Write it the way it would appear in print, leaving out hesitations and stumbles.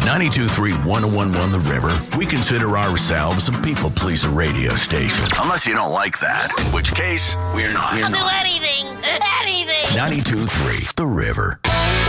92.3 1011 The River, we consider ourselves a people-pleaser radio station. Unless you don't like that, in which case, we're not. I'll do anything. 92.3 The River.